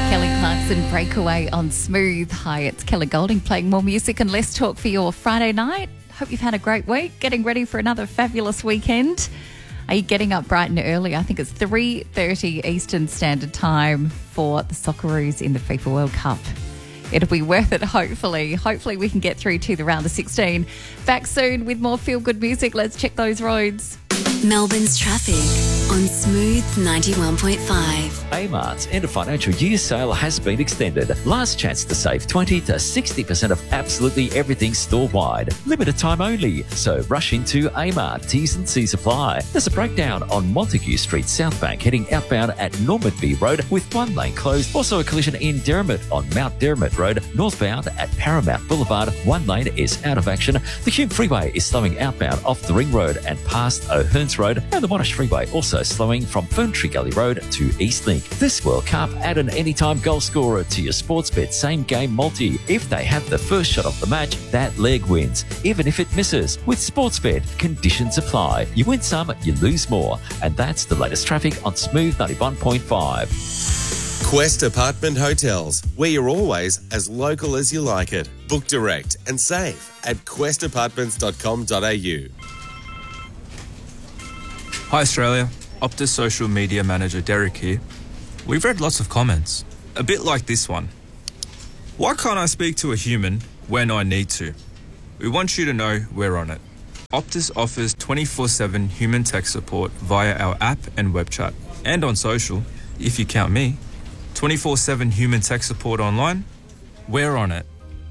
Kelly Clarkson, Breakaway on Smooth. Hi, it's Kelly Golding playing more music and less talk for your Friday night. Hope you've had a great week, getting ready for another fabulous weekend. Are you getting up bright and early? I think it's 3:30 Eastern Standard Time for the Socceroos in the FIFA World Cup. It'll be worth it, hopefully. Hopefully we can get through to the round of 16. Back soon with more feel-good music. Let's check those roads. Melbourne's traffic on Smooth 91.5. Amart's end of financial year sale has been extended. Last chance to save 20 to 60% of absolutely everything store-wide. Limited time only, so rush into Amart. T's and C's apply. There's a breakdown on Montague Street, Southbank, heading outbound at Normanby Road with one lane closed. Also a collision in Derrimut on Mount Derrimut Road. Northbound at Paramount Boulevard, one lane is out of action. The Hume Freeway is slowing outbound off the Ring Road and past O'Hearns Road, and the Monash Freeway also slowing from Ferntree Gully Road to Eastlink. This World Cup, add an anytime goal scorer to your Sportsbet same game multi. If they have the first shot of the match, that leg wins, even if it misses. With Sportsbet, conditions apply. You win some, you lose more. And that's the latest traffic on Smooth 91.5. Quest Apartment Hotels, where you're always as local as you like it. Book direct and save at questapartments.com.au. Hi Australia, Optus Social Media Manager Derek here. We've read lots of comments, a bit like this one. Why can't I speak to a human when I need to? We want you to know we're on it. Optus offers 24/7 human tech support via our app and web chat, and on social, if you count me. 24/7 human tech support online, we're on it.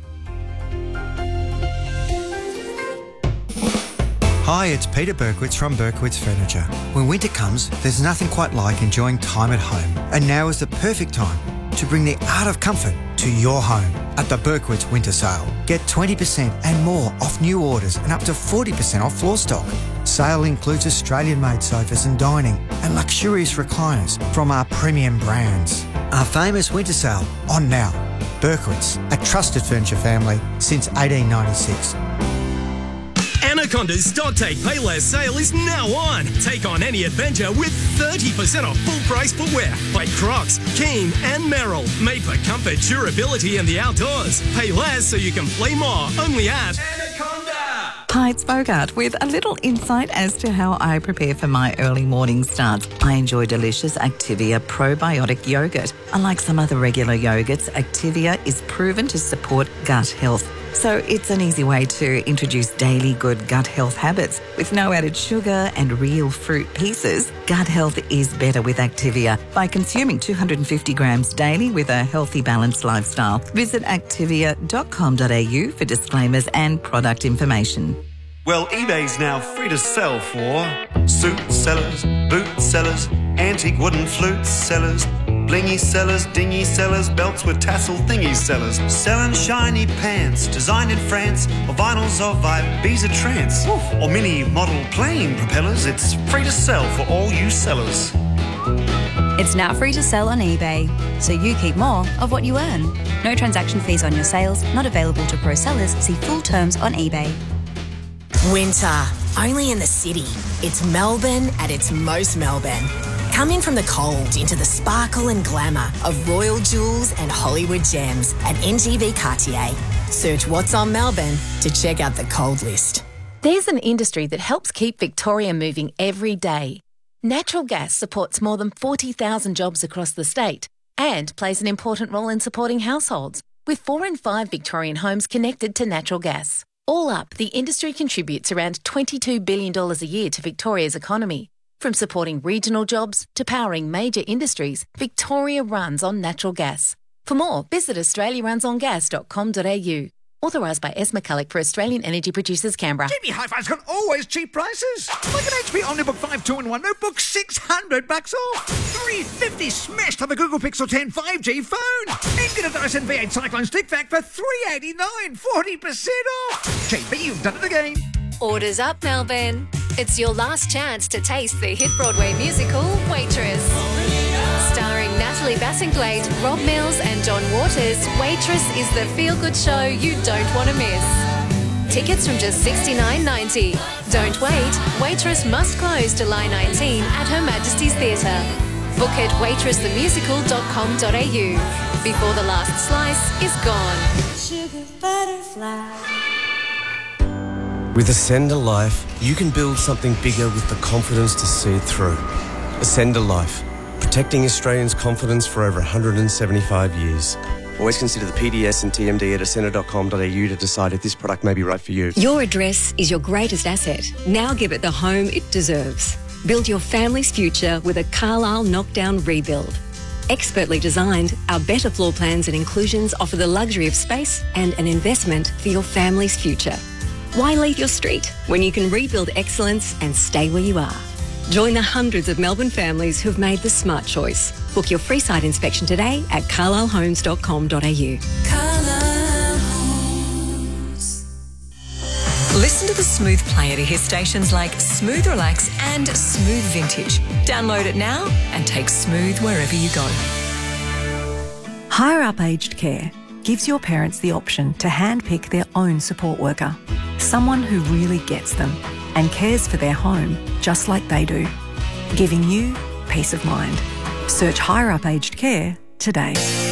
Hi, it's Peter Berkowitz from Berkowitz Furniture. When winter comes, there's nothing quite like enjoying time at home. And now is the perfect time to bring the art of comfort to your home at the Berkowitz Winter Sale. Get 20% and more off new orders and up to 40% off floor stock. Sale includes Australian-made sofas and dining and luxurious recliners from our premium brands. Our famous winter sale on now. Berkowitz, a trusted furniture family since 1896. Anaconda's Dot Take Pay Less sale is now on. Take on any adventure with 30% off full price footwear like Crocs, Keen and Merrill. Made for comfort, durability and the outdoors. Pay less so you can play more. Only at Anaconda. Hi, it's Bogart with a little insight as to how I prepare for my early morning starts. I enjoy delicious Activia probiotic yogurt. Unlike some other regular yogurts, Activia is proven to support gut health. So it's an easy way to introduce daily good gut health habits. With no added sugar and real fruit pieces, gut health is better with Activia by consuming 250 grams daily with a healthy, balanced lifestyle. Visit activia.com.au for disclaimers and product information. Well, eBay's now free to sell for suit sellers, boot sellers, antique wooden flute sellers, blingy sellers, dingy sellers, belts with tassel thingy sellers, selling shiny pants designed in France, or vinyls of Ibiza trance, or mini model plane propellers. It's free to sell for all you sellers. It's now free to sell on eBay, so you keep more of what you earn. No transaction fees on your sales, not available to pro sellers. See full terms on eBay. Winter, only in the city. It's Melbourne at its most Melbourne. Come in from the cold into the sparkle and glamour of Royal Jewels and Hollywood Gems at NGV Cartier. Search What's on Melbourne to check out the cold list. There's an industry that helps keep Victoria moving every day. Natural gas supports more than 40,000 jobs across the state and plays an important role in supporting households, with 4 in 5 Victorian homes connected to natural gas. All up, the industry contributes around $22 billion a year to Victoria's economy. From supporting regional jobs to powering major industries, Victoria runs on natural gas. For more, visit australiarunsongas.com.au. Authorised by S. McCulloch for Australian Energy Producers, Canberra. JB Hi-Fi's got always cheap prices. Like an HP OmniBook 5 2-in-1 notebook, $600 off. $350 smashed on the Google Pixel 10 5G phone. And get a Dyson V8 Cyclone Stick Vac for $389, 40% off. JB, you've done it again. Orders up, Melbourne. It's your last chance to taste the hit Broadway musical, Waitress. Starring Natalie Bassingthwaighte, Rob Mills and John Waters, Waitress is the feel-good show you don't want to miss. Tickets from just $69.90. Don't wait. Waitress must close July 19 at Her Majesty's Theatre. Book at waitressthemusical.com.au before the last slice is gone. Sugar butterfly. With Ascender Life, you can build something bigger with the confidence to see it through. Ascender Life, protecting Australians' confidence for over 175 years. Always consider the PDS and TMD at ascender.com.au to decide if this product may be right for you. Your address is your greatest asset. Now give it the home it deserves. Build your family's future with a Carlisle knockdown rebuild. Expertly designed, our better floor plans and inclusions offer the luxury of space and an investment for your family's future. Why leave your street when you can rebuild excellence and stay where you are? Join the hundreds of Melbourne families who've made the smart choice. Book your free site inspection today at carlislehomes.com.au. Listen to the Smooth player to hear stations like Smooth Relax and Smooth Vintage. Download it now and take Smooth wherever you go. Higher Up Aged Care gives your parents the option to handpick their own support worker, someone who really gets them and cares for their home just like they do, giving you peace of mind. Search Higher Up Aged Care today.